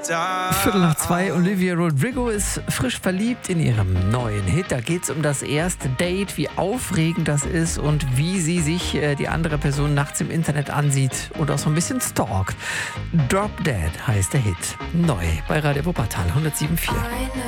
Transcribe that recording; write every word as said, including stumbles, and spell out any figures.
Viertel nach zwei, Olivia Rodrigo ist frisch verliebt in ihrem neuen Hit. Da geht es um das erste Date, wie aufregend das ist und wie sie sich äh, die andere Person nachts im Internet ansieht und auch so ein bisschen stalkt. Drop Dead heißt der Hit. Neu bei Radio Wuppertal hundertsieben Komma vier.